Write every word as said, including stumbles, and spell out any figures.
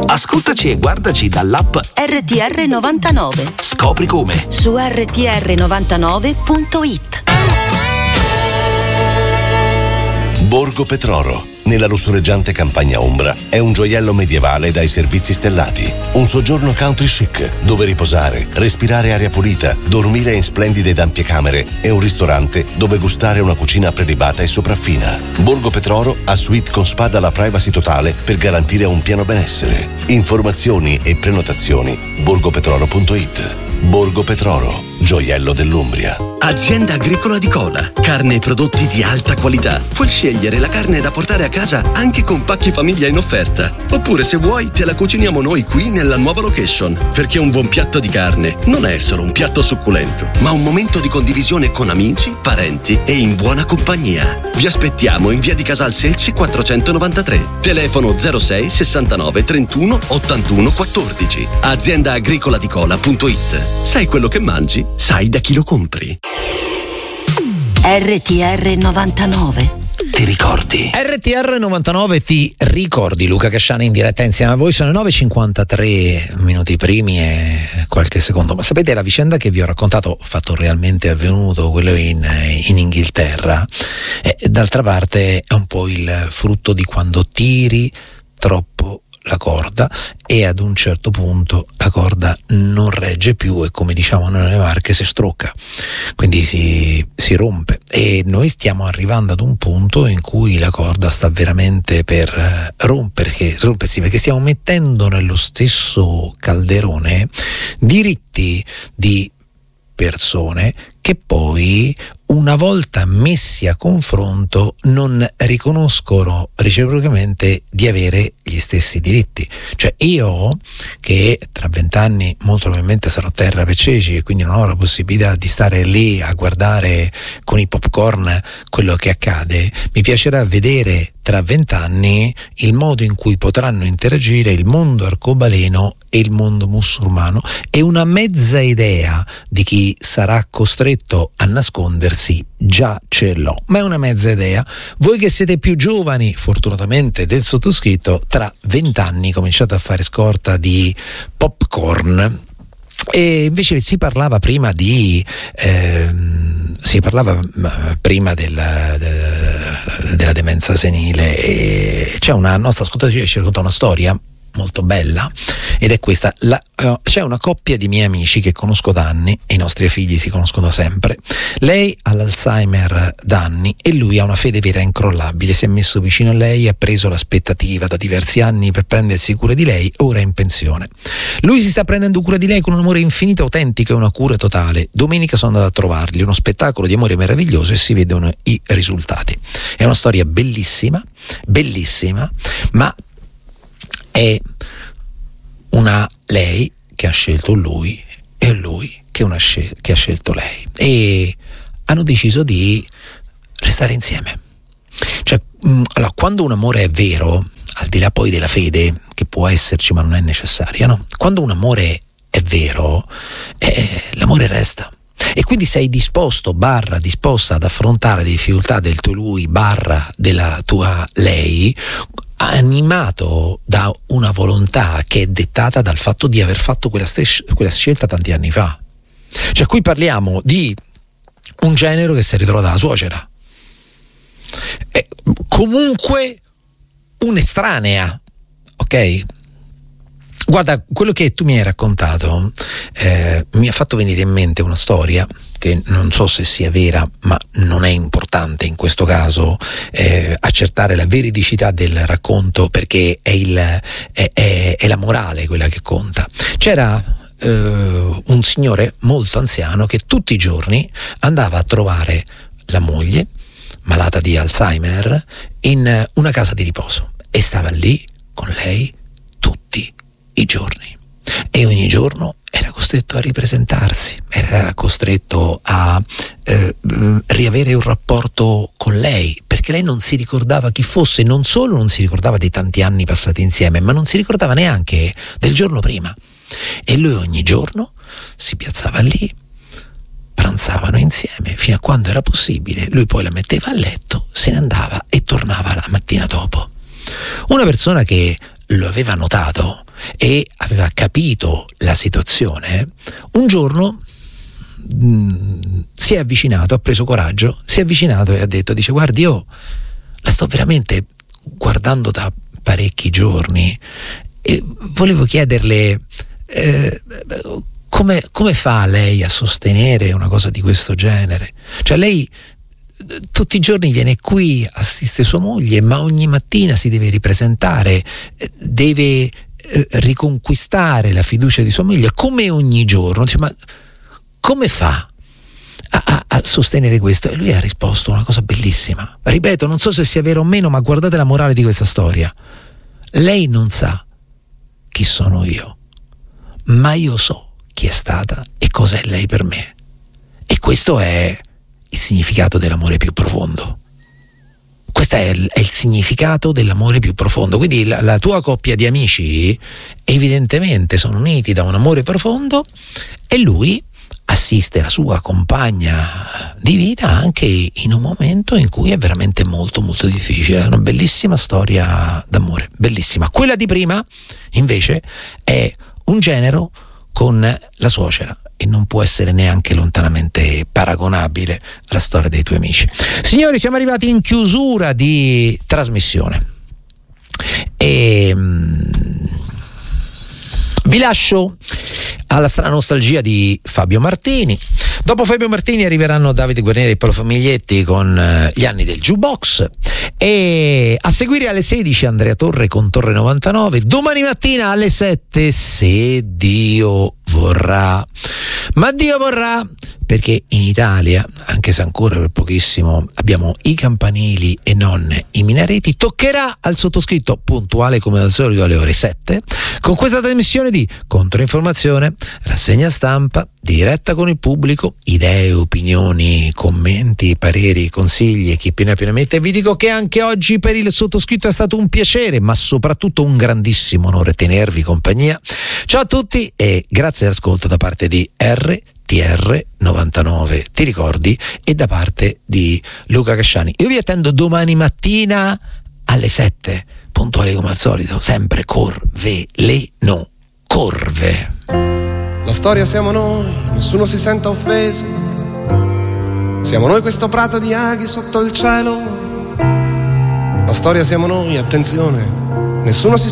Ascoltaci e guardaci dall'app R T R novantanove. Scopri come su R T R novantanove punto it. Borgo Petroro, nella lussureggiante campagna ombra, è un gioiello medievale dai servizi stellati. Un soggiorno country chic, dove riposare, respirare aria pulita, dormire in splendide ed ampie camere e un ristorante dove gustare una cucina prelibata e sopraffina. Borgo Petroro ha suite con spa dalla privacy totale per garantire un pieno benessere. Informazioni e prenotazioni borgopetroro punto it. Borgo Petroro, gioiello dell'Umbria. Azienda agricola di Cola, carne e prodotti di alta qualità. Puoi scegliere la carne da portare a casa anche con pacchi famiglia in offerta. Oppure, se vuoi, te la cuciniamo noi qui nella nuova location. Perché un buon piatto di carne non è solo un piatto succulento, ma un momento di condivisione con amici, parenti e in buona compagnia. Vi aspettiamo in via di Casal Selci quattrocentonovantatré. Telefono zero sei sessantanove trentuno ottantuno quattordici. azienda agricola di cola punto it. Sai quello che mangi, sai da chi lo compri. R T R novantanove. Ti ricordi? R T R novantanove ti ricordi. Luca Casciani in diretta insieme a voi. Sono nove e cinquantatré minuti primi e qualche secondo. Ma sapete, la vicenda che vi ho raccontato, fatto realmente avvenuto, quello in, in Inghilterra, e d'altra parte è un po' il frutto di quando tiri troppo la corda e ad un certo punto la corda non regge più e, come diciamo noi nelle Marche, si strocca, quindi si, si rompe, e noi stiamo arrivando ad un punto in cui la corda sta veramente per rompersi, rompersi perché stiamo mettendo nello stesso calderone diritti di persone che poi, una volta messi a confronto, non riconoscono reciprocamente di avere gli stessi diritti. Cioè, io, che tra vent'anni molto probabilmente sarò terra per ceci e quindi non ho la possibilità di stare lì a guardare con i popcorn quello che accade, mi piacerà vedere tra vent'anni il modo in cui potranno interagire il mondo arcobaleno e il mondo musulmano, e una mezza idea di chi sarà costretto a nascondersi già ce l'ho, ma è una mezza idea. Voi che siete più giovani, fortunatamente del sottoscritto, tra vent'anni cominciate a fare scorta di popcorn. E invece si parlava prima di ehm, si parlava prima della, de, della demenza senile, e c'è una nostra ascoltatrice che ci racconta una storia molto bella, ed è questa. La, uh, c'è una coppia di miei amici che conosco da anni, e i nostri figli si conoscono da sempre. Lei ha l'Alzheimer da anni e lui ha una fede vera incrollabile. Si è messo vicino a lei, ha preso l'aspettativa da diversi anni per prendersi cura di lei, ora è in pensione. Lui si sta prendendo cura di lei con un amore infinito, autentico e una cura totale. Domenica sono andato a trovarli, uno spettacolo di amore meraviglioso, e si vedono i risultati. È una storia bellissima, bellissima, ma è una lei che ha scelto lui e lui che, una scel- che ha scelto lei, e hanno deciso di restare insieme. Cioè, mh, allora, quando un amore è vero, al di là poi della fede che può esserci ma non è necessaria, no? Quando un amore è vero, eh, l'amore resta. E quindi sei disposto, barra disposta ad affrontare le difficoltà del tuo lui, barra della tua lei, animato da una volontà che è dettata dal fatto di aver fatto quella, stes- quella scelta tanti anni fa. Cioè, qui parliamo di un genero che si è ritrovato alla suocera, è comunque un'estranea, ok? Guarda, quello che tu mi hai raccontato eh, mi ha fatto venire in mente una storia che non so se sia vera, ma non è importante in questo caso eh, accertare la veridicità del racconto, perché è, il, è, è, è la morale quella che conta. C'era eh, un signore molto anziano che tutti i giorni andava a trovare la moglie, malata di Alzheimer, in una casa di riposo, e stava lì con lei tutti i giorni, e ogni giorno era costretto a ripresentarsi, era costretto a eh, riavere un rapporto con lei, perché lei non si ricordava chi fosse. Non solo non si ricordava dei tanti anni passati insieme, ma non si ricordava neanche del giorno prima, e lui ogni giorno si piazzava lì, pranzavano insieme fino a quando era possibile, lui poi la metteva a letto, se ne andava e tornava la mattina dopo. Una persona che lo aveva notato e aveva capito la situazione, un giorno mh, si è avvicinato, ha preso coraggio, si è avvicinato e ha detto, dice, guardi, io la sto veramente guardando da parecchi giorni e volevo chiederle eh, come, come fa lei a sostenere una cosa di questo genere? Cioè lei tutti i giorni viene qui, assiste sua moglie, ma ogni mattina si deve ripresentare, deve eh, riconquistare la fiducia di sua moglie, come ogni giorno. Dice, ma come fa a, a, a sostenere questo? E lui ha risposto una cosa bellissima. Ripeto, non so se sia vero o meno, ma guardate la morale di questa storia. Lei non sa chi sono io, ma io so chi è stata e cos'è lei per me. E questo è il significato dell'amore più profondo. Questo è il, è il significato dell'amore più profondo. Quindi la, la tua coppia di amici evidentemente sono uniti da un amore profondo e lui assiste la sua compagna di vita anche in un momento in cui è veramente molto molto difficile. È una bellissima storia d'amore, bellissima. Quella di prima invece è un genero con la suocera e non può essere neanche lontanamente paragonabile alla storia dei tuoi amici. Signori, siamo arrivati in chiusura di trasmissione e um, vi lascio alla strana nostalgia di Fabio Martini. Dopo Fabio Martini arriveranno Davide Guarneri e Paolo Famiglietti con eh, gli anni del jukebox, e a seguire alle sedici Andrea Torre con Torre novantanove. Domani mattina alle sette, se Dio vorrà, ma Dio vorrà, perché in Italia, anche se ancora per pochissimo abbiamo i campanili e non i minareti, toccherà al sottoscritto, puntuale come al solito alle ore sette, con questa trasmissione di controinformazione, rassegna stampa, diretta con il pubblico, idee, opinioni, commenti, pareri, consigli e chi più ne ha più ne mette. E vi dico che anche oggi per il sottoscritto è stato un piacere, ma soprattutto un grandissimo onore tenervi compagnia. Ciao a tutti e grazie all'ascolto da parte di R T R novantanove, ti ricordi? E da parte di Luca Casciani. Io vi attendo domani mattina alle sette, puntuale come al solito, sempre Corveleno, Corve. La storia siamo noi, nessuno si senta offeso. Siamo noi questo prato di aghi sotto il cielo. La storia siamo noi, attenzione, nessuno si